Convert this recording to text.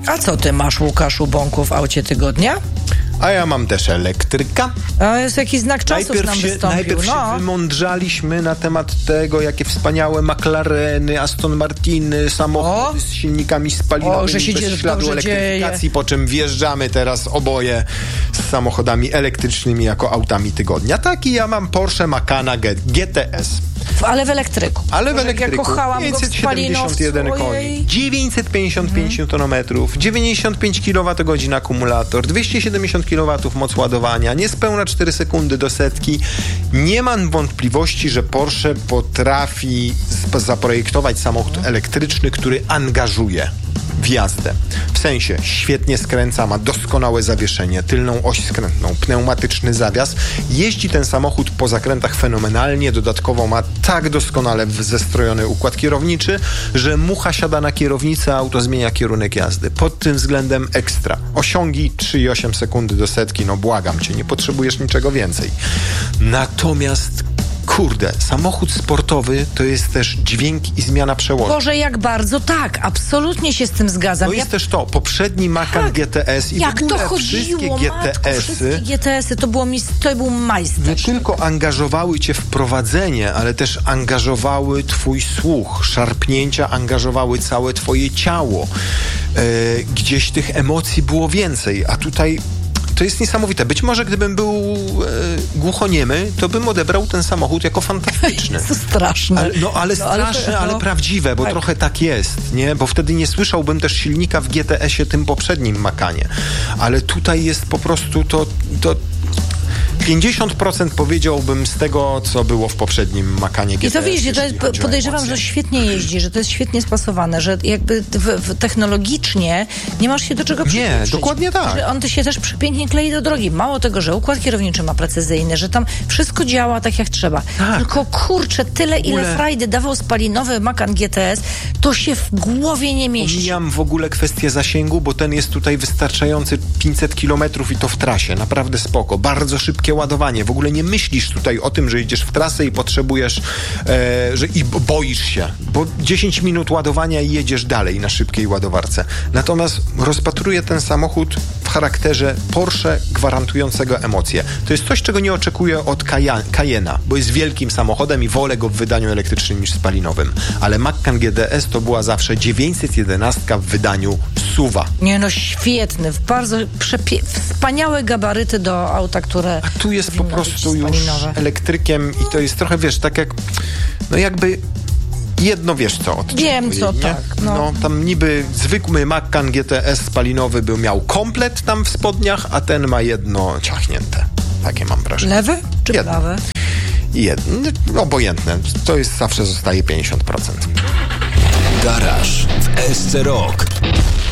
A co ty masz, Łukaszu Bąku, w aucie tygodnia? A ja mam też elektryka. A jest jakiś znak czasów nam wystąpił. Najpierw się wymądrzaliśmy na temat tego, jakie wspaniałe McLareny, Aston Martiny, samochody z silnikami spalinowymi bez śladu elektryfikacji, po czym wjeżdżamy teraz oboje z samochodami elektrycznymi jako autami tygodnia. Tak, i ja mam Porsche Macana GTS. Ale w elektryku. Ale w elektryku. Ja kochałam 571 koni, 955 Nm, 95 kWh akumulator, 270 kW moc ładowania, niespełna 4 sekundy do setki. Nie mam wątpliwości, że Porsche potrafi zaprojektować samochód elektryczny, który angażuje w jazdę. W sensie świetnie skręca, ma doskonałe zawieszenie, tylną oś skrętną, pneumatyczny zawias. Jeździ ten samochód po zakrętach fenomenalnie, dodatkowo ma tak doskonale zestrojony układ kierowniczy, że mucha siada na kierownicę, a auto zmienia kierunek jazdy. Pod tym względem ekstra. Osiągi 3,8 sekundy do setki, no błagam cię, nie potrzebujesz niczego więcej. Natomiast kurde, samochód sportowy to jest też dźwięk i zmiana przełożeń. Boże, jak bardzo tak, absolutnie się z tym zgadzam. To jest też to, poprzedni Macan GTS i jak w ogóle to chodziło, wszystkie GTS-y, to był majster. Nie tylko angażowały cię w prowadzenie, ale też angażowały twój słuch, szarpnięcia angażowały całe twoje ciało. Gdzieś tych emocji było więcej, a tutaj to jest niesamowite. Być może gdybym był głuchoniemy, to bym odebrał ten samochód jako fantastyczny. To straszne. Ale straszne, ale prawdziwe, bo trochę tak jest, nie? Bo wtedy nie słyszałbym też silnika w GTS-ie tym poprzednim Macanie. Ale tutaj jest po prostu to 50% powiedziałbym z tego, co było w poprzednim Macanie GTS. I to widzisz, podejrzewam, że świetnie jeździ, że to jest świetnie spasowane, że jakby technologicznie nie masz się do czego przypieprzyć. Nie, dokładnie tak. Że on się też przepięknie klei do drogi. Mało tego, że układ kierowniczy ma precyzyjny, że tam wszystko działa tak jak trzeba. Tak. Tylko kurczę, ile frajdy dawał spalinowy Macan GTS, to się w głowie nie mieści. Pomijam w ogóle kwestię zasięgu, bo ten jest tutaj wystarczający 500 km i to w trasie. Naprawdę spoko. Bardzo szybkie ładowanie. W ogóle nie myślisz tutaj o tym, że idziesz w trasę i potrzebujesz i boisz się, bo 10 minut ładowania i jedziesz dalej na szybkiej ładowarce. Natomiast rozpatruję ten samochód w charakterze Porsche gwarantującego emocje. To jest coś, czego nie oczekuję od Cayenne'a, bo jest wielkim samochodem i wolę go w wydaniu elektrycznym niż spalinowym. Ale Macan GTS to była zawsze 911 w wydaniu SUV-a. Nie no, świetny, bardzo wspaniałe gabaryty do auta, które a tu jest po prostu już elektrykiem i to jest trochę, wiesz, tak jak no jakby jedno wiesz co od wiem co, nie? Tak. No tam niby zwykły Macan GTS spalinowy miał komplet tam w spodniach, a ten ma jedno ciachnięte. Takie mam wrażenie. Lewy czy prawy? Jedno, obojętne. To jest zawsze zostaje 50%. Garaż w SC Rock.